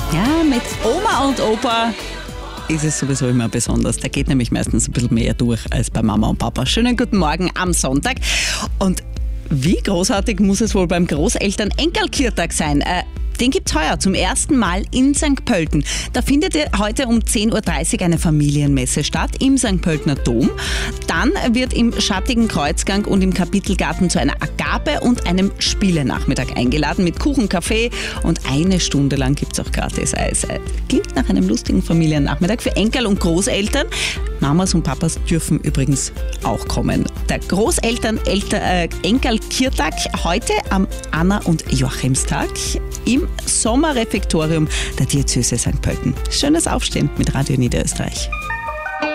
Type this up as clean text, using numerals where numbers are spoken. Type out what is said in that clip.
Ja, mit Oma und Opa ist es sowieso immer besonders. Da geht nämlich meistens ein bisschen mehr durch als bei Mama und Papa. Schönen guten Morgen am Sonntag. Und wie großartig muss es wohl beim Großeltern-Enkelkirtag sein? Den gibt es heuer zum ersten Mal in St. Pölten. Da findet heute um 10.30 Uhr eine Familienmesse statt im St. Pöltener Dom. Dann wird im schattigen Kreuzgang und im Kapitelgarten zu einer Agape und einem Spielenachmittag eingeladen mit Kuchen, Kaffee und 1 Stunde lang gibt es auch gratis Eis. Klingt nach einem lustigen Familiennachmittag für Enkel und Großeltern. Mamas und Papas dürfen übrigens auch kommen. Der Großeltern-Enkelkirtag heute am Anna- und Joachimstag im Sommerrefektorium der Diözese St. Pölten. Schönes Aufstehen mit Radio Niederösterreich.